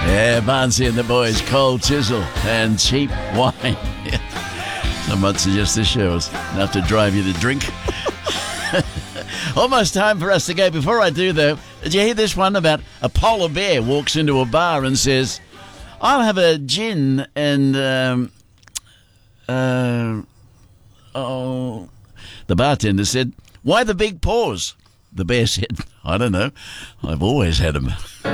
Yeah, Barnsey and the boys, Cold Chisel and Cheap Wine. I might suggest this show is enough to drive you to drink. Almost time for us to go. Before I do, though, did you hear this one about a polar bear walks into a bar and says, I'll have a gin and, the bartender said, why the big paws? The bear said, I don't know. I've always had them.